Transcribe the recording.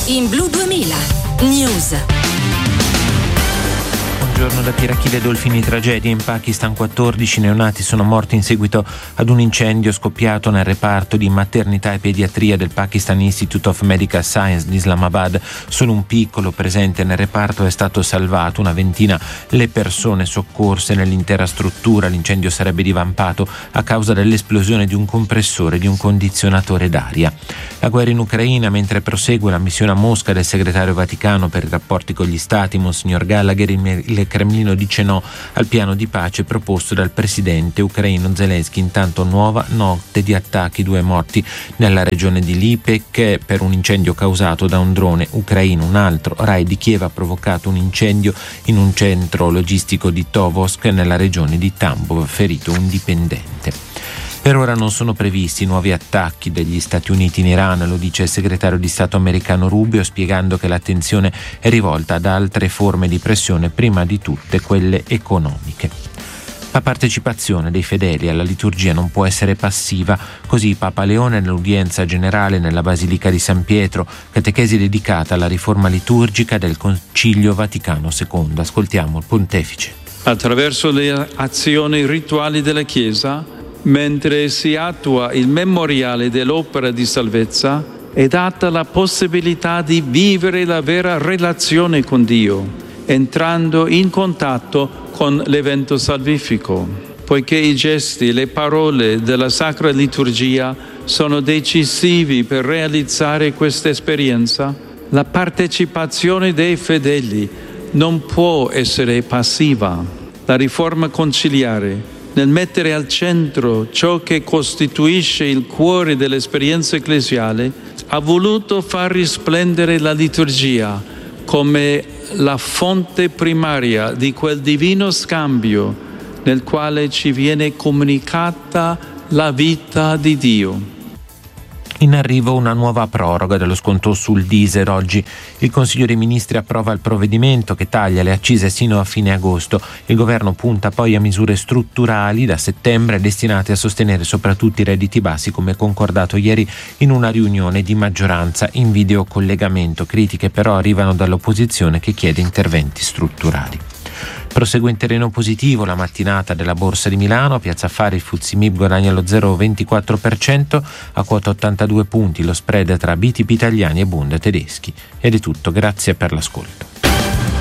in Blu 2000 News. Buongiorno da Pirachille Dolfini. Tragedia in Pakistan, 14 neonati sono morti in seguito ad un incendio scoppiato nel reparto di maternità e pediatria del Pakistan Institute of Medical Science di Islamabad. Solo un piccolo presente nel reparto è stato salvato, una ventina le persone soccorse nell'intera struttura. L'incendio sarebbe divampato a causa dell'esplosione di un compressore di un condizionatore d'aria. La guerra in Ucraina, mentre prosegue la missione a Mosca del segretario Vaticano per i rapporti con gli stati, Monsignor Gallagher, il Cremlino dice no al piano di pace proposto dal presidente ucraino Zelensky. Intanto nuova notte di attacchi, 2 morti nella regione di Lipetsk per un incendio causato da un drone ucraino. Un altro raid di Kiev ha provocato un incendio in un centro logistico di Tovolsk nella regione di Tambov, ferito un dipendente. Per ora non sono previsti nuovi attacchi degli Stati Uniti in Iran, lo dice il segretario di Stato americano Rubio, spiegando che l'attenzione è rivolta ad altre forme di pressione, prima di tutte quelle economiche. La partecipazione dei fedeli alla liturgia non può essere passiva, così Papa Leone nell'udienza generale nella Basilica di San Pietro, catechesi dedicata alla riforma liturgica del Concilio Vaticano II. Ascoltiamo il pontefice. Attraverso le azioni rituali della Chiesa, mentre si attua il memoriale dell'opera di salvezza, è data la possibilità di vivere la vera relazione con Dio, entrando in contatto con l'evento salvifico. Poiché i gesti e le parole della Sacra Liturgia sono decisivi per realizzare questa esperienza, la partecipazione dei fedeli non può essere passiva. La riforma conciliare, nel mettere al centro ciò che costituisce il cuore dell'esperienza ecclesiale, ha voluto far risplendere la liturgia come la fonte primaria di quel divino scambio nel quale ci viene comunicata la vita di Dio. In arrivo una nuova proroga dello sconto sul diesel. Oggi il Consiglio dei Ministri approva il provvedimento che taglia le accise sino a fine agosto. Il governo punta poi a misure strutturali da settembre destinate a sostenere soprattutto i redditi bassi, come concordato ieri in una riunione di maggioranza in videocollegamento. Critiche però arrivano dall'opposizione che chiede interventi strutturali. Prosegue in terreno positivo la mattinata della Borsa di Milano. Piazza Affari, il FTSE MIB guadagna lo 0,24% a quota 82 punti, lo spread tra BTP italiani e Bund tedeschi. Ed è tutto, grazie per l'ascolto.